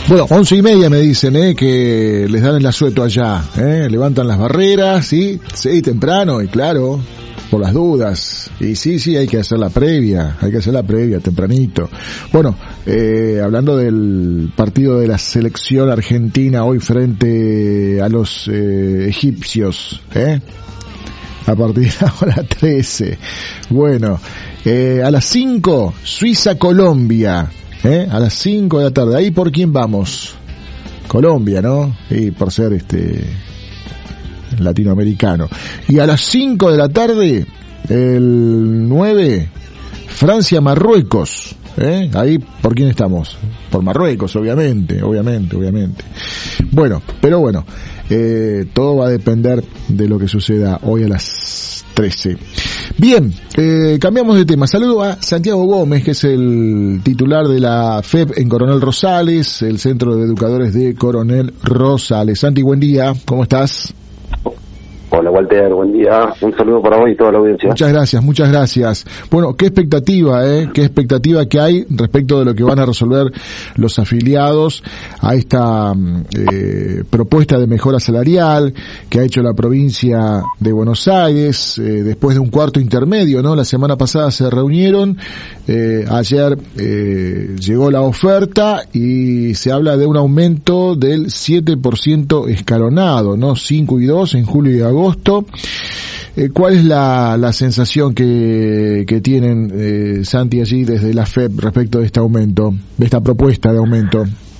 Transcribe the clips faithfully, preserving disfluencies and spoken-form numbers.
Bueno, once y media me dicen, eh, que les dan el asueto allá, eh, levantan las barreras, sí, sí, temprano, y claro, por las dudas, y sí, sí, hay que hacer la previa, hay que hacer la previa, tempranito. Bueno, eh, hablando del partido de la selección argentina hoy frente a los eh, egipcios, eh, a partir de la hora trece, bueno, eh, a las cinco, Suiza-Colombia, ¿Eh? a las cinco de la tarde. ¿Ahí por quién vamos? Colombia, ¿no? Y por ser este latinoamericano. Y a las cinco de la tarde, el nueve, Francia-Marruecos. ¿Eh? Ahí por quién estamos? Por Marruecos, obviamente, obviamente, obviamente. Bueno, pero bueno, eh, todo va a depender de lo que suceda hoy a las trece. Bien, eh, cambiamos de tema. Saludo a Santiago Gómez, que es el titular de la F E P en Coronel Rosales, el Centro de Educadores de Coronel Rosales. Santi, buen día, ¿cómo estás? Hola Walter, buen día, un saludo para vos y toda la audiencia. Muchas gracias, muchas gracias. Bueno, qué expectativa, eh, qué expectativa que hay respecto de lo que van a resolver los afiliados a esta eh, propuesta de mejora salarial que ha hecho la provincia de Buenos Aires, eh, después de un cuarto intermedio, ¿no? La semana pasada se reunieron, eh, ayer eh, llegó la oferta y se habla de un aumento del siete por ciento escalonado, ¿no? cinco y dos en julio y agosto. Eh, ¿Cuál es la, la sensación que, que tienen, eh, Santi, allí desde la F E P respecto de este aumento, de esta propuesta de aumento?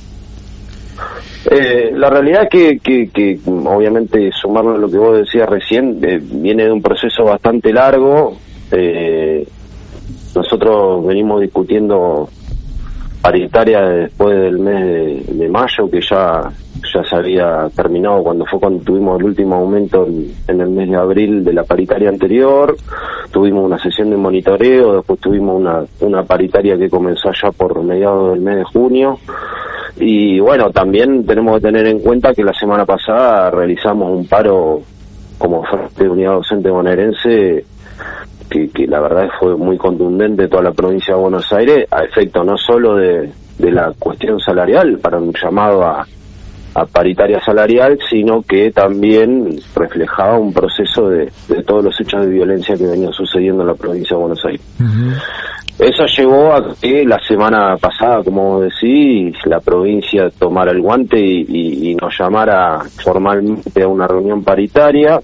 Eh, la realidad es que, que, que obviamente sumarlo a lo que vos decías recién, eh, viene de un proceso bastante largo. Eh, nosotros venimos discutiendo paritaria después del mes de, de mayo, que ya ya se había terminado cuando fue cuando tuvimos el último aumento en, en el mes de abril de la paritaria anterior. Tuvimos una sesión de monitoreo, después tuvimos una una paritaria que comenzó ya por mediados del mes de junio. Y bueno, también tenemos que tener en cuenta que la semana pasada realizamos un paro como Frente de Unidad Docente Bonaerense que, que la verdad fue muy contundente toda la provincia de Buenos Aires, a efecto no solo de, de la cuestión salarial, para un llamado a, a paritaria salarial, sino que también reflejaba un proceso de, de todos los hechos de violencia que venían sucediendo en la provincia de Buenos Aires. Uh-huh. Eso llevó a que la semana pasada, como vos decís, la provincia tomara el guante y, y, y nos llamara formalmente a una reunión paritaria.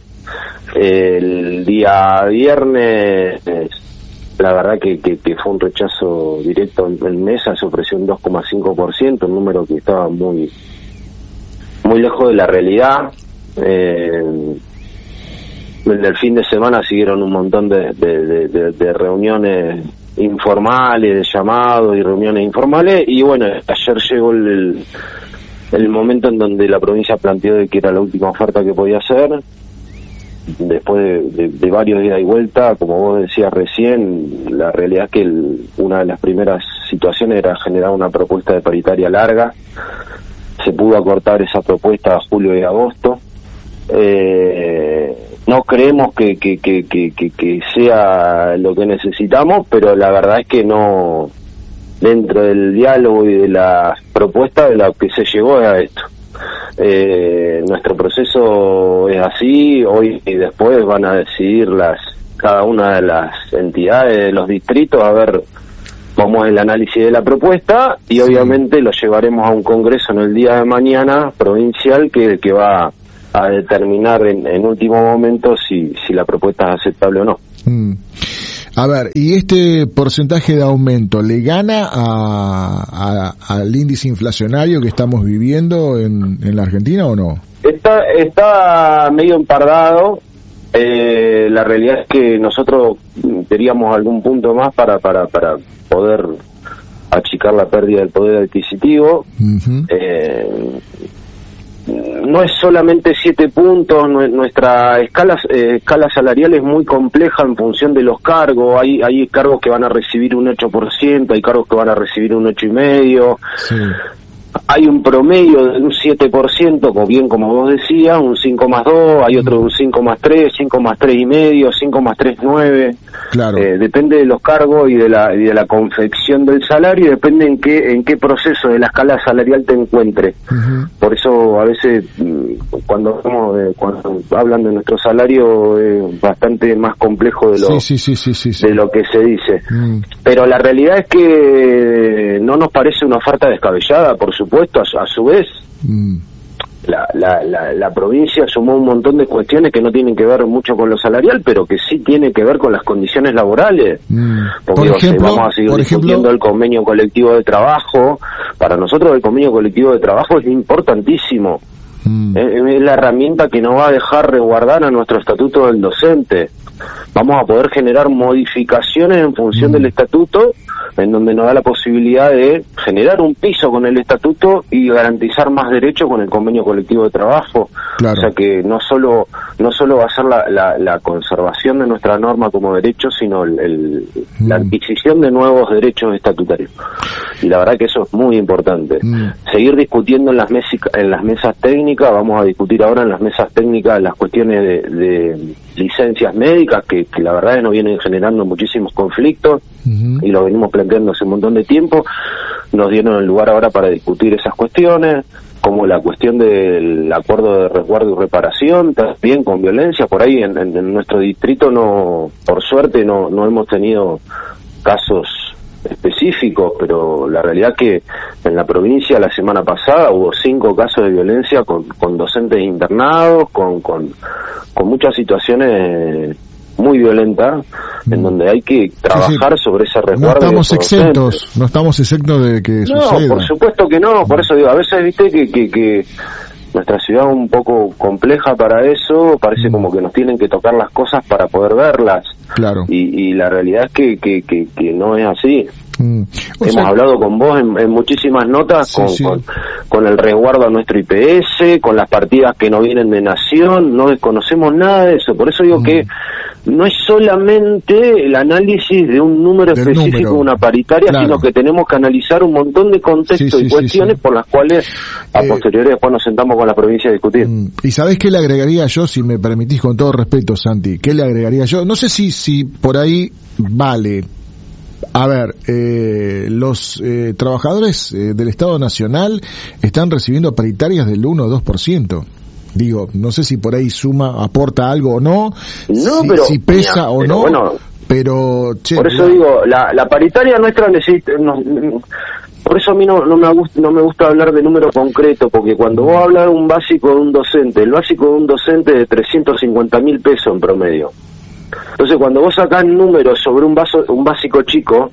El día viernes, la verdad que, que, que fue un rechazo directo en mesa, se ofreció un dos coma cinco por ciento, un número que estaba muy muy lejos de la realidad. Eh, en el fin de semana siguieron un montón de, de, de, de, de reuniones informales, de llamados y reuniones informales, y bueno, ayer llegó el, el momento en donde la provincia planteó de que era la última oferta que podía hacer. Después de, de, de varios días y vuelta, como vos decías recién, la realidad es que el, una de las primeras situaciones era generar una propuesta de paritaria larga. Se pudo acortar esa propuesta a julio y agosto. Eh, no creemos que, que, que, que, que, que sea lo que necesitamos, pero la verdad es que no, dentro del diálogo y de la propuesta, de la que se llegó es a esto. Eh, nuestro proceso es así, hoy y después van a decidir las cada una de las entidades de los distritos a ver cómo es el análisis de la propuesta, y sí, obviamente lo llevaremos a un congreso en el día de mañana provincial que, que va a determinar en, en último momento si, si la propuesta es aceptable o no. Mm. A ver, ¿y este porcentaje de aumento le gana a, a, al índice inflacionario que estamos viviendo en, en la Argentina o no? Está, está medio empardado. Eh, la realidad es que nosotros queríamos algún punto más para, para, para poder achicar la pérdida del poder adquisitivo. Uh-huh. Eh, no es solamente siete puntos, nuestra escala eh, escala salarial es muy compleja en función de los cargos. Hay hay cargos que van a recibir un ocho por ciento, hay cargos que van a recibir un ocho y medio. Sí. hay un promedio de un siete por ciento, como bien como vos decías, un cinco más dos, hay otro de un cinco más tres, cinco más tres y medio, cinco más tres, nueve. Claro. Eh, depende de los cargos y de la y de la confección del salario, y depende en qué en qué proceso de la escala salarial te encuentres. Uh-huh. Por eso a veces cuando, eh, cuando hablan de nuestro salario es bastante más complejo de lo sí, sí, sí, sí, sí. de lo que se dice. Mm. Pero la realidad es que no nos parece una oferta descabellada, por supuesto. A, a su vez, mm. la, la, la, la provincia sumó un montón de cuestiones que no tienen que ver mucho con lo salarial, pero que sí tienen que ver con las condiciones laborales. Mm. Porque por ejemplo, vamos a seguir por discutiendo ejemplo, el convenio colectivo de trabajo. Para nosotros el convenio colectivo de trabajo es importantísimo. Mm. Es, es la herramienta que nos va a dejar resguardar a nuestro estatuto del docente. Vamos a poder generar modificaciones en función mm. del estatuto, en donde nos da la posibilidad de generar un piso con el estatuto y garantizar más derechos con el convenio colectivo de trabajo. Claro. O sea que no solo no solo va a ser la, la, la conservación de nuestra norma como derecho, sino el, el, mm. la adquisición de nuevos derechos estatutarios. Y la verdad que eso es muy importante. Mm. Seguir discutiendo en las, mesica, en las mesas técnicas, vamos a discutir ahora en las mesas técnicas las cuestiones de, de licencias médicas, que, que la verdad nos vienen generando muchísimos conflictos, uh-huh. y lo venimos planteando hace un montón de tiempo. Nos dieron el lugar ahora para discutir esas cuestiones, como la cuestión del acuerdo de resguardo y reparación, también con violencia. Por ahí en, en, en nuestro distrito, no, por suerte, no, no hemos tenido casos específicos, pero la realidad que en la provincia la semana pasada hubo cinco casos de violencia con, con docentes internados, con, con, con muchas situaciones muy violentas, mm. en donde hay que trabajar sí, sí. sobre ese resguardo. No estamos exentos, no estamos exentos de que no, suceda. No, por supuesto que no, por eso digo, a veces viste que, que, que nuestra ciudad es un poco compleja para eso, parece mm. como que nos tienen que tocar las cosas para poder verlas. Claro. Y, y la realidad es que, que, que, que no es así. Mm. Hemos sea, hablado con vos en, en muchísimas notas, sí, con, sí. Con, con el resguardo a nuestro I P S, con las partidas que no vienen de Nación, no desconocemos nada de eso. Por eso digo mm. que no es solamente el análisis de un número Del específico número. de una paritaria, Claro. sino que tenemos que analizar un montón de contextos sí, sí, y cuestiones sí, sí. por las cuales a eh, posteriori después nos sentamos con la provincia a discutir. Mm. ¿Y sabés qué le agregaría yo, si me permitís, con todo respeto, Santi? ¿Qué le agregaría yo? No sé si, si por ahí vale. A ver, eh, los eh, trabajadores eh, del Estado Nacional están recibiendo paritarias del uno o dos por ciento. Digo, no sé si por ahí suma, aporta algo o no, no si, pero, si pesa mira, o pero no, bueno, pero... Che, por eso la... digo, la, la paritaria nuestra necesita... No, por eso a mí no, no, me gusta, no me gusta hablar de número concreto, porque cuando vos hablas de un básico de un docente, el básico de un docente es de trescientos cincuenta mil pesos en promedio. Entonces cuando vos sacás números sobre un vaso, un básico chico,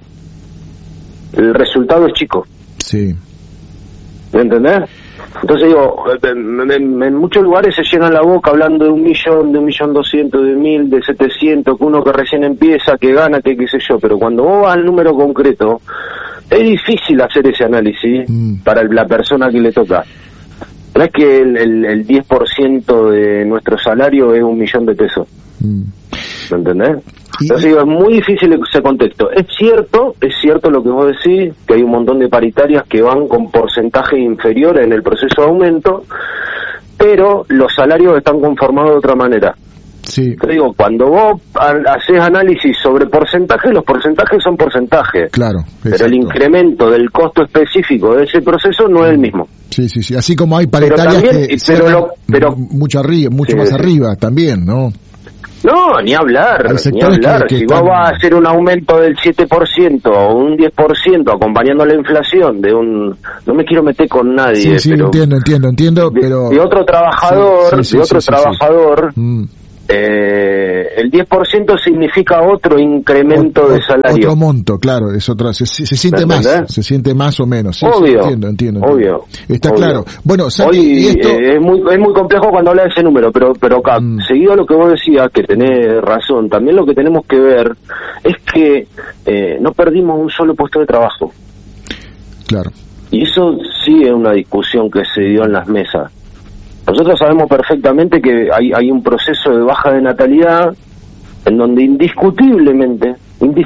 el resultado es chico. Sí. ¿Me entendés? Entonces digo, en, en, en muchos lugares se llenan la boca hablando de un millón, de un millón doscientos, de mil, de setecientos, que uno que recién empieza, que gana, que qué sé yo, pero cuando vos vas al número concreto, es difícil hacer ese análisis mm. para el, la persona que le toca. No es que el, el, el diez por ciento de nuestro salario es un millón de pesos. Mm. ¿Me entendés? Entonces digo, es muy difícil ese contexto. Es cierto, es cierto lo que vos decís, que hay un montón de paritarias que van con porcentajes inferiores en el proceso de aumento, pero los salarios están conformados de otra manera. Sí. Te digo, cuando vos haces análisis sobre porcentajes, los porcentajes son porcentajes. Claro. Pero exacto. el incremento del costo específico de ese proceso no es el mismo. Sí, sí, sí. Así como hay paritarias pero también, que pero lo, pero, mucho arriba, mucho sí, más sí. arriba también, ¿no? No, ni hablar, ni hablar. Que, que si están... vos vas a hacer un aumento del siete por ciento o un diez por ciento acompañando la inflación de un... No me quiero meter con nadie, sí, sí, pero... entiendo, entiendo, entiendo, de, pero... De otro trabajador, sí, sí, sí, de otro sí, sí, trabajador... Sí. Mm. Eh, el diez por ciento significa otro incremento otro, de salario. Otro monto, claro, es otra, se, se siente más, se siente más o menos. Sí, obvio, sí, entiendo, entiendo, obvio. Está obvio. claro. Bueno, Santi, Hoy y esto... eh, es muy es muy complejo cuando habla de ese número, pero pero acá, mm. seguido a lo que vos decías, que tenés razón, también lo que tenemos que ver es que eh, no perdimos un solo puesto de trabajo. Claro. Y eso sí es una discusión que se dio en las mesas. Nosotros sabemos perfectamente que hay, hay un proceso de baja de natalidad en donde indiscutiblemente,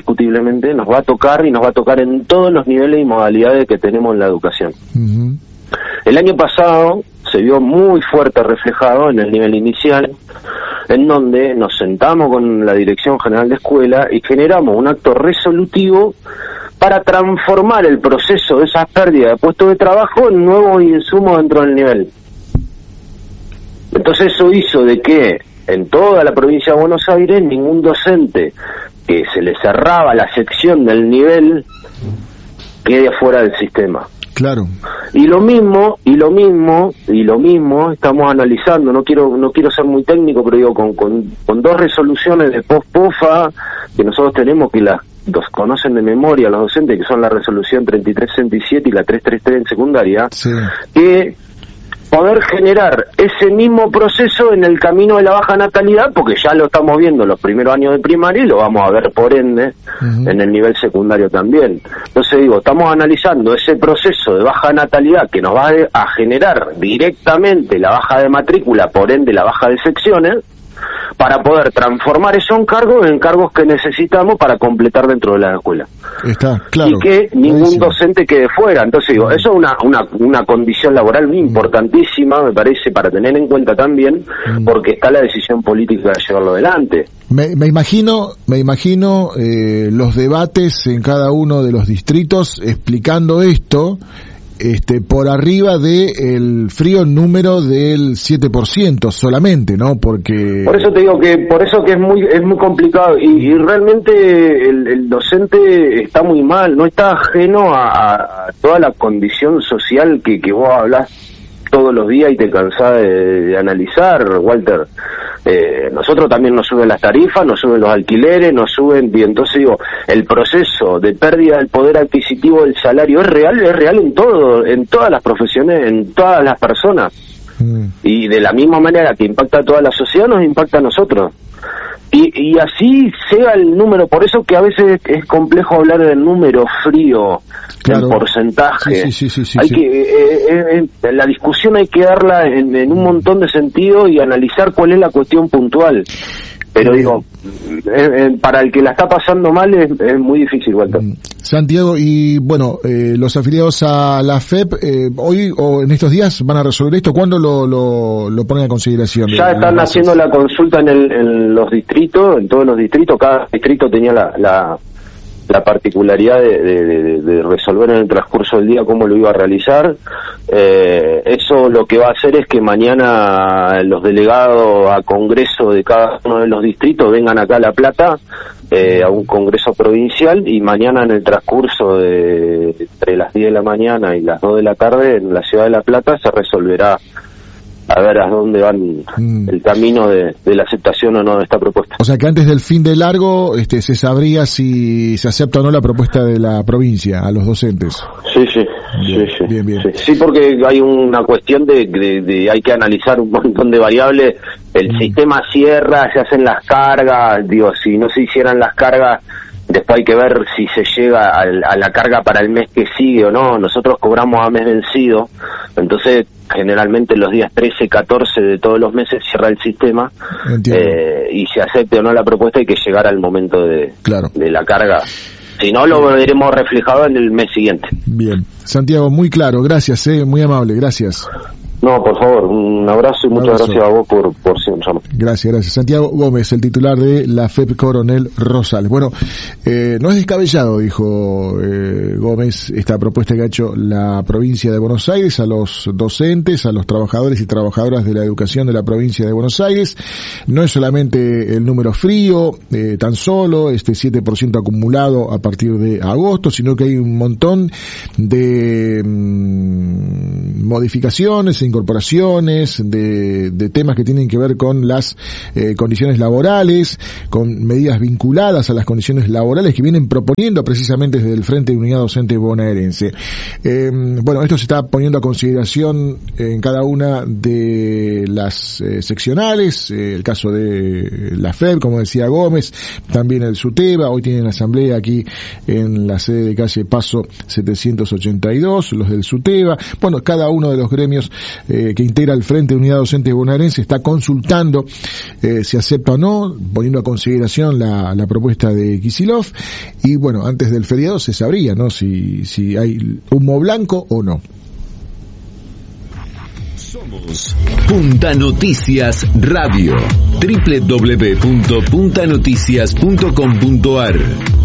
indiscutiblemente nos va a tocar y nos va a tocar en todos los niveles y modalidades que tenemos en la educación. Uh-huh. El año pasado se vio muy fuerte reflejado en el nivel inicial, en donde nos sentamos con la Dirección General de Escuela y generamos un acto resolutivo para transformar el proceso de esas pérdidas de puestos de trabajo en nuevos insumos dentro del nivel. Entonces eso hizo de que en toda la provincia de Buenos Aires ningún docente que se le cerraba la sección del nivel quede afuera del sistema. Claro. Y lo mismo, y lo mismo, y lo mismo estamos analizando, no quiero no quiero ser muy técnico, pero digo, con, con, con dos resoluciones de post-POFA que nosotros tenemos, que las dos conocen de memoria los docentes, que son la resolución treinta y tres sesenta y siete y la trescientos treinta y tres en secundaria, sí, que poder generar ese mismo proceso en el camino de la baja natalidad, porque ya lo estamos viendo en los primeros años de primaria y lo vamos a ver por ende uh-huh. en el nivel secundario también. Entonces digo, estamos analizando ese proceso de baja natalidad que nos va a generar directamente la baja de matrícula, por ende la baja de secciones, para poder transformar esos encargos en cargos que necesitamos para completar dentro de la escuela. Está, claro. Y que ningún buenísimo. docente quede fuera. Entonces digo, eso es una, una, una condición laboral muy importantísima, me parece, para tener en cuenta también, mm. porque está la decisión política de llevarlo adelante. Me, me imagino, me imagino eh, los debates en cada uno de los distritos explicando esto, este, por arriba de el frío número del siete por ciento solamente, ¿no? Porque... Por eso te digo que, por eso que es muy, es muy complicado, y, y realmente el, el docente está muy mal, no está ajeno a, a toda la condición social que, que vos hablás todos los días y te cansás de, de analizar, Walter. Eh, nosotros también nos suben las tarifas, nos suben los alquileres, nos suben, y entonces digo, el proceso de pérdida del poder adquisitivo del salario es real, es real en todo, en todas las profesiones, en todas las personas. Mm. Y de la misma manera que impacta a toda la sociedad, nos impacta a nosotros. Y, y así sea el número, por eso que a veces es complejo hablar del número frío, claro, en porcentaje. Sí, sí, sí, sí, hay sí. que eh, eh, la discusión hay que darla en, en un montón de sentidos y analizar cuál es la cuestión puntual. Pero digo, eh, eh, para el que la está pasando mal es, es muy difícil, Walter. Santiago, y bueno, eh, los afiliados a la F E P, eh, hoy o en estos días van a resolver esto. ¿Cuándo lo, lo, lo ponen a consideración? Ya están haciendo la consulta en, el, en los distritos, en todos los distritos. Cada distrito tenía la, la, la particularidad de, de, de, de resolver en el transcurso del día cómo lo iba a realizar. Eh, eso lo que va a hacer es que mañana los delegados a congreso de cada uno de los distritos vengan acá a La Plata, eh, a un congreso provincial, y mañana en el transcurso de entre las diez de la mañana y las dos de la tarde en la ciudad de La Plata se resolverá a ver a dónde van mm. el camino de, de la aceptación o no de esta propuesta. O sea que antes del fin de largo este, se sabría si se acepta o no la propuesta de la provincia a los docentes. Sí, sí, bien, sí, sí. Bien, bien. Sí, sí, porque hay una cuestión de, de, de hay que analizar un montón de variables. El mm. sistema cierra, se hacen las cargas, digo, si no se hicieran las cargas, después hay que ver si se llega a, a la carga para el mes que sigue o no. Nosotros cobramos a mes vencido, entonces generalmente los días trece, catorce de todos los meses cierra el sistema, eh, y se acepte o no la propuesta hay que llegar al momento de, claro. de la carga. Si no, lo veremos reflejado en el mes siguiente. Bien. Santiago, muy claro, gracias, eh, muy amable, gracias. No, por favor, un abrazo y un muchas abrazo. Gracias a vos por, por siempre. Gracias, gracias. Santiago Gómez, el titular de la F E P Coronel Rosales. Bueno, eh, no es descabellado, dijo eh, Gómez, esta propuesta que ha hecho la provincia de Buenos Aires a los docentes, a los trabajadores y trabajadoras de la educación de la provincia de Buenos Aires. No es solamente el número frío, eh, tan solo, este siete por ciento acumulado a partir de agosto, sino que hay un montón de mmm, modificaciones, incorporaciones, de, de temas que tienen que ver con las eh, condiciones laborales, con medidas vinculadas a las condiciones laborales que vienen proponiendo precisamente desde el Frente de Unidad Docente Bonaerense. Eh, bueno, esto se está poniendo a consideración en cada una de las eh, seccionales, eh, el caso de la F E P, como decía Gómez, también el SUTEBA, hoy tienen asamblea aquí en la sede de calle Paso setecientos ochenta y dos, los del SUTEBA, bueno, cada uno de los gremios Eh, que integra el Frente de Unidad Docente Bonaerense está consultando eh, si acepta o no, poniendo a consideración la, la propuesta de Kicillof, y bueno, antes del feriado se sabría, ¿no?, si, si hay humo blanco o no. Somos Punta Noticias Radio. doble u doble u doble u punto punta noticias punto com punto a r